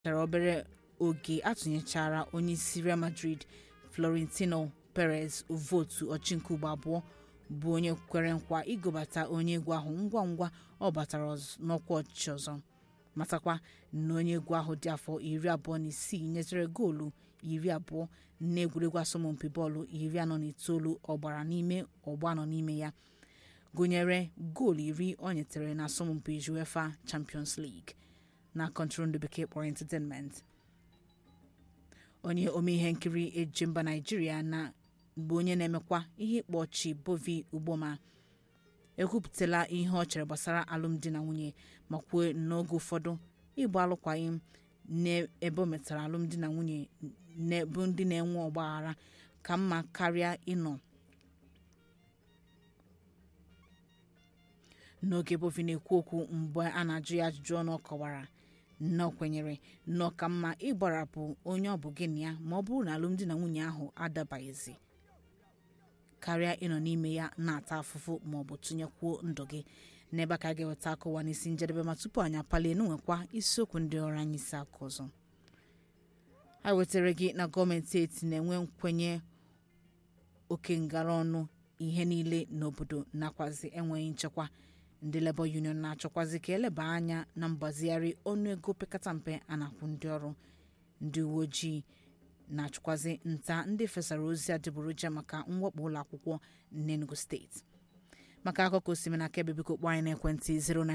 tara obere oge atụnyechara onye isi Real Madrid Florentino Perez votu ọchịnke ugbo abụọ bụ onye kwere nkwa igobata onye egwu ahụ ngwa ngwa ọ batara n'ọkwa ọchịchị ọzọ. Matakwa na onye egwu ahụ dị afọ 26 nyetere goolu 20 n'egwuregwu asọmpi bọọlụ 49 ọ gbara n'ime ọgba nọ n'ime ya, gụnyere goolu 10 ọ nyetere na asọmpi UEFA Champions League na kọntrol ndị bekee kpọrọ Entertainment. Onye ome ihe nkiri eji mba Naịjirịa na bụ onye na-emekwa ihe ịkpa ọchị Bovie Ugboma ekwupụtala ihe ọ chere gbasara alụmdi na nwunye ma kwuo n'oge ụfọdụ ịgba alụkwaghịm n'ebe o metara alụmdi na nwunye n'ebe ndị na-enwe ọgbaghara ka mma karịa ịnọ. N'oge Bovie na-ekwu okwu mgbe a na-ajụ ya ajụjụ ọnụ, ọ kọwara na ọ kwenyere na ọ ka mma ịgbarapụ onye ọ bụ gị na ya ma ọ bụrụ na alụmdi na nwunye ahụ adabaghịzi karịa ịnọ n'ime ya na-ata afụfụ ma ọ bụ tụnyekwuo ndụ gị. N'ebe ka a ga-eweta akụwa n'isi njedebe, ma tupu anyị apalie n'nwekwa isiokwu ndị ọrụ anyị isi aka ọzọ. A wetara gị na gọọmenti eti na-enwe nkwenye oke ngara ọnụ ihe niile n'obodo nakwazi enweghị nchekwa. Ndị Labour Union na-achọkwazi ka eleba anya na mgbazigharị ọnụego pekata mpe a na-akwụ ndị ọrụ. Ndị uwe ojii na-achụkwazi nta ndị fesara ozi adịgboroja maka mwakpo ụlọ akwụkwọ n'Enugu steeti. Maka akụkọ osimiri na akaebe, biko kpọọ anyị n'ekwentị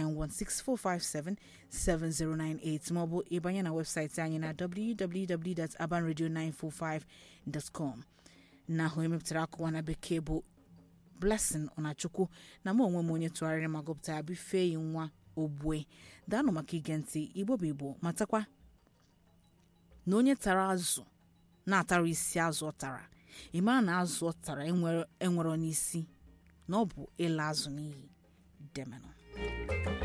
09164577098 maọbụ ịbanye na webụsaịtị anyị na www.abanradio945.com. na ahụ emepụtara akụwa na bekee bụ Blessing Ọnachukwu na mụ onwe m onye tụgharịrị ma gụpụtara bụ Ifeyi nwa Ogbue. Daanụ maka ige ntị. Igbo bụ Igbo, matakwa na onye tara azụ na-atara isi azụ ọ tara. Ị mara na azụ ọ tara enwero n'isi na ọ bụ ịla azụ n'iyi. Demenụ.